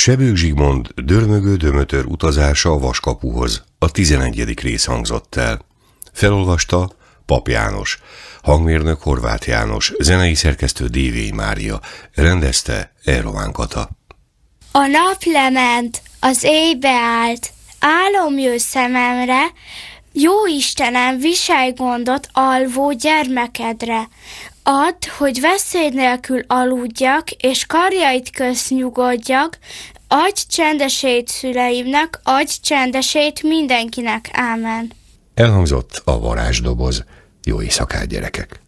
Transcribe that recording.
Sebők Zsigmond dörmögő dömötör utazása a Vaskapuhoz, a 11. rész hangzott el. Felolvasta Pap János, hangmérnök Horváth János, zenei szerkesztő D.V. Mária, rendezte Elrován Kata. A nap lement, az éj beállt, álom jő szememre, jó Istenem, viselj gondot alvó gyermekedre. Add, hogy veszély nélkül aludjak, és karjaid közt nyugodjak, adj csendesét szüleimnek, adj csendesét mindenkinek, ámen. Elhangzott a varázsdoboz. Jó éjszakát, gyerekek!